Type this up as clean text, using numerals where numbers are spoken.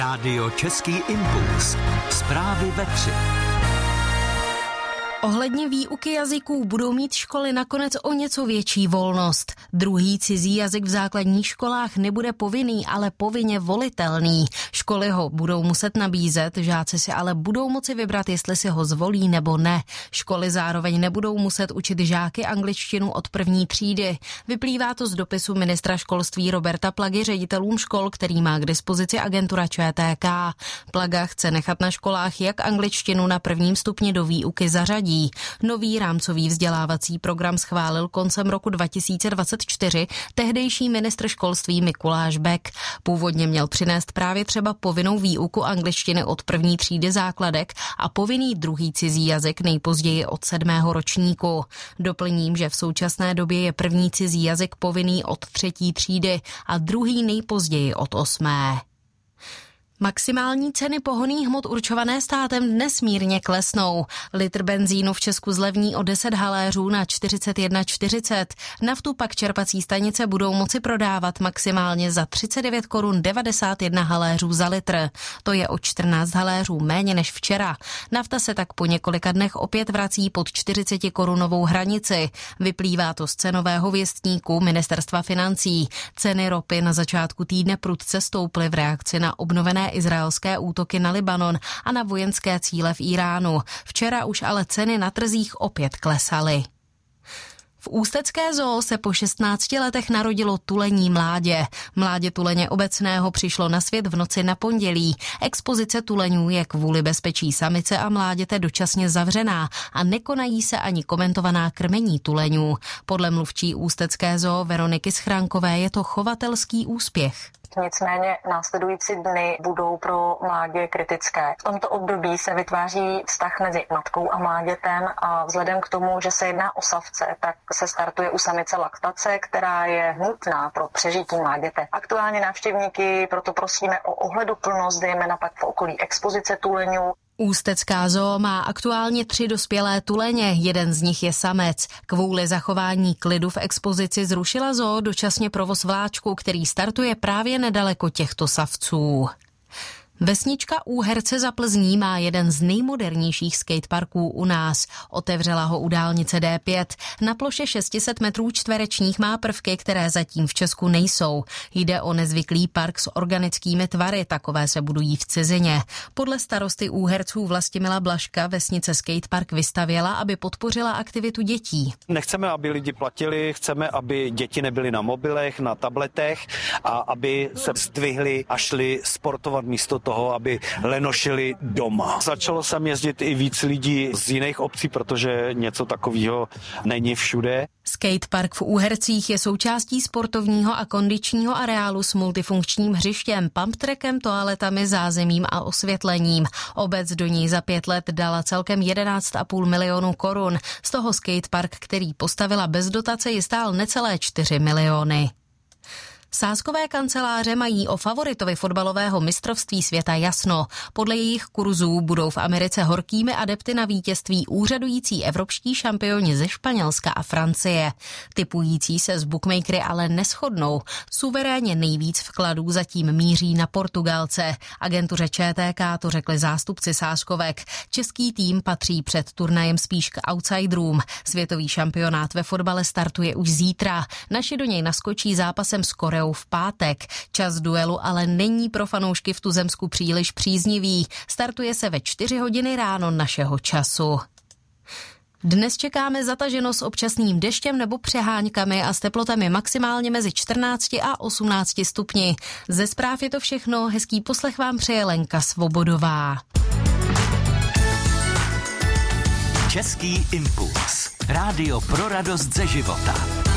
Rádio Český impuls. Zprávy ve 3. Ohledně výuky jazyků budou mít školy nakonec o něco větší volnost. Druhý cizí jazyk v základních školách nebude povinný, ale povinně volitelný. Školy ho budou muset nabízet, žáci si ale budou moci vybrat, jestli si ho zvolí nebo ne. Školy zároveň nebudou muset učit žáky angličtinu od první třídy. Vyplývá to z dopisu ministra školství Roberta Plagy ředitelům škol, který má k dispozici agentura ČTK. Plaga chce nechat na školách, jak angličtinu na prvním stupni do výuky zařadí. Nový rámcový vzdělávací program schválil koncem roku 2024 tehdejší ministr školství Mikuláš Bek. Původně měl přinést právě třeba povinnou výuku angličtiny od první třídy základek a povinný druhý cizí jazyk nejpozději od 7. ročníku. Doplním, že v současné době je první cizí jazyk povinný od 3. třídy a druhý nejpozději od 8. Maximální ceny pohonných hmot určované státem dnes mírně klesnou. Litr benzínu v Česku zlevní o 10 haléřů na 41,40. Naftu pak čerpací stanice budou moci prodávat maximálně za 39 korun 91 haléřů za litr. To je o 14 haléřů méně než včera. Nafta se tak po několika dnech opět vrací pod 40 korunovou hranici. Vyplývá to z cenového věstníku Ministerstva financí. Ceny ropy na začátku týdne prudce stouply v reakci na obnovené izraelské útoky na Libanon a na vojenské cíle v Iránu. Včera už ale ceny na trzích opět klesaly. V ústecké zoo se po 16 letech narodilo tulení mládě. Mládě tuleně obecného přišlo na svět v noci na pondělí. Expozice tuleňů je kvůli bezpečí samice a mláděte dočasně zavřená a nekonají se ani komentovaná krmení tuleňů. Podle mluvčí ústecké zoo Veroniky Schránkové je to chovatelský úspěch. Nicméně následující dny budou pro mládě kritické. V tomto období se vytváří vztah mezi matkou a mládětem a vzhledem k tomu, že se jedná o savce, tak se startuje u samice laktace, která je nutná pro přežití mláděte. Aktuálně návštěvníky proto prosíme o ohleduplnost, zejména pak v okolí expozice tuleňů. Ústecká zoo má aktuálně 3 dospělé tuleně, jeden z nich je samec. Kvůli zachování klidu v expozici zrušila zoo dočasně provoz vláčku, který startuje právě nedaleko těchto savců. Vesnička Úherce za Plzní má jeden z nejmodernějších skateparků u nás. Otevřela ho u dálnice D5. Na ploše 600 metrů čtverečních má prvky, které zatím v Česku nejsou. Jde o nezvyklý park s organickými tvary, takové se budují v cizině. Podle starosty Úherců Vlastimila Blažka vesnice skatepark vystavěla, aby podpořila aktivitu dětí. Nechceme, aby lidi platili, chceme, aby děti nebyly na mobilech, na tabletech a aby se zdvihli a šli sportovat místo toho, aby lenošili doma. Začalo sem jezdit i víc lidí z jiných obcí, protože něco takového není všude. Skatepark v Úhercích je součástí sportovního a kondičního areálu s multifunkčním hřištěm, pumptrackem, toaletami, zázemím a osvětlením. Obec do ní za 5 let dala celkem 11,5 milionu korun. Z toho skatepark, který postavila bez dotace, ji stál necelé 4 miliony. Sázkové kanceláře mají o favoritovi fotbalového mistrovství světa jasno. Podle jejich kurzů budou v Americe horkými adepty na vítězství úřadující evropští šampioni ze Španělska a Francie. Tipující se s bookmakery ale neshodnou. Suverénně nejvíc vkladů zatím míří na Portugalce. Agentuře ČTK to řekli zástupci sázkovek. Český tým patří před turnajem spíš k outsiderům. Světový šampionát ve fotbale startuje už zítra. Naši do něj naskočí zápasem s Koreou v pátek. Čas duelu ale není pro fanoušky v tuzemsku příliš příznivý. Startuje se ve 4 hodiny ráno našeho času. Dnes čekáme zataženo s občasným deštěm nebo přeháňkami a s teplotami maximálně mezi 14 a 18 stupni. Ze zpráv je to všechno. Hezký poslech vám přeje Lenka Svobodová. Český impuls. Rádio pro radost ze života.